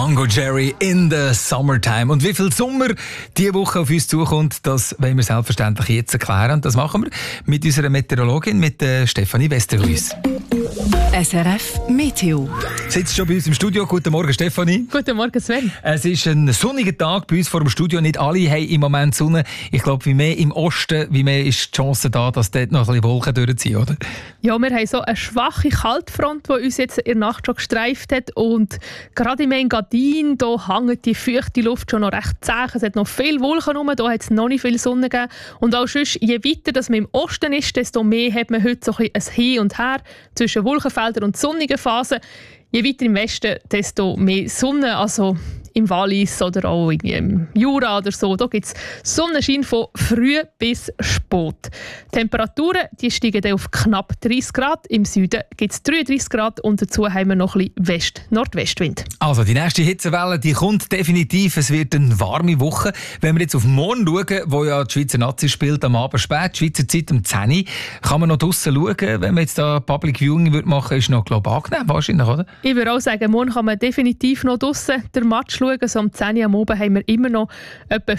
Mango Jerry in the Summertime. Und wie viel Sommer diese Woche auf uns zukommt, das wollen wir selbstverständlich jetzt erklären. Und das machen wir mit unserer Meteorologin, mit Stefanie Westerhuis. SRF Meteo. Sitzt schon bei uns im Studio. Guten Morgen, Stefanie. Guten Morgen, Sven. Es ist ein sonniger Tag bei uns vor dem Studio. Nicht alle haben im Moment Sonne. Ich glaube, wie mehr im Osten, wie mehr ist die Chance da, dass dort noch ein bisschen Wolken durchziehen, oder? Ja, wir haben so eine schwache Kaltfront, die uns jetzt in der Nacht schon gestreift hat. Und gerade im Engadin, da hängt die feuchte Luft schon noch recht zäh. Es hat noch viele Wolken rum, da hat es noch nicht viel Sonne gegeben. Und auch sonst, je weiter dass man im Osten ist, desto mehr hat man heute so ein Hin und Her zwischen Wolkenfeldern und sonnigen Phasen. Je weiter im Westen, desto mehr Sonne. Also im Wallis oder auch im Jura oder so. Da gibt es Sonnenschein von früh bis spät. Die Temperaturen die steigen dann auf knapp 30 Grad. Im Süden gibt es 33 Grad und dazu haben wir noch ein bisschen Nordwestwind. Also die nächste Hitzewelle die kommt definitiv. Es wird eine warme Woche. Wenn wir jetzt auf morgen schauen, wo ja die Schweizer Nazi spielt, am Abend spät, Schweizer Zeit um 10 Uhr, kann man noch draussen schauen. Wenn man jetzt da Public Viewing machen würde, ist noch angenehm wahrscheinlich, oder? Ich würde auch sagen, morgen kann man definitiv noch draussen den Match schauen. So um 10 Uhr am Abend haben wir immer noch etwa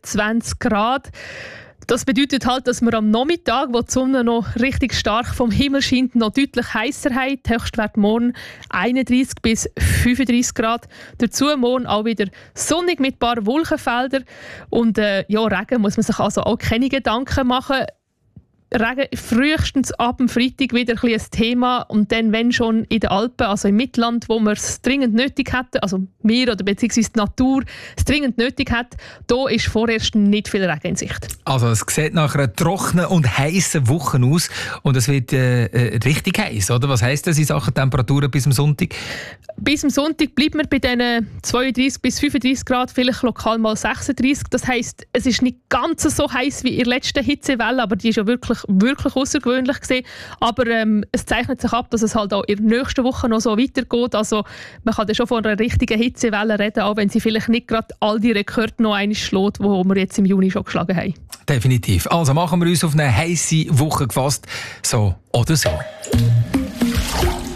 25 Grad. Das bedeutet halt, dass wir am Nachmittag, wo die Sonne noch richtig stark vom Himmel scheint, noch deutlich heißer haben. Der Höchstwert morgen 31 bis 35 Grad. Dazu morgen auch wieder sonnig mit ein paar Wolkenfeldern. Und Regen muss man sich also auch keine Gedanken machen. Regen frühestens ab dem Freitag wieder ein Thema und dann, wenn schon in den Alpen, also im Mittelland, wo wir es dringend nötig hätten, also wir oder beziehungsweise die Natur es dringend nötig hat, da ist vorerst nicht viel Regen in Sicht. Also es sieht nach einer trockenen und heißen Woche aus und es wird richtig heiß, oder? Was heisst das in Sachen Temperaturen bis am Sonntag? Bis am Sonntag bleibt man bei diesen 32 bis 35 Grad, vielleicht lokal mal 36. Das heisst, es ist nicht ganz so heiß wie in der letzten Hitzewelle, aber die ist ja wirklich außergewöhnlich gewesen. Aber es zeichnet sich ab, dass es halt auch in der nächsten Woche noch so weitergeht. Also man kann ja schon von einer richtigen Hitzewelle reden, auch wenn sie vielleicht nicht gerade all die Rekorde noch einmal schlägt, die wir jetzt im Juni schon geschlagen haben. Definitiv. Also machen wir uns auf eine heisse Woche gefasst. So oder so.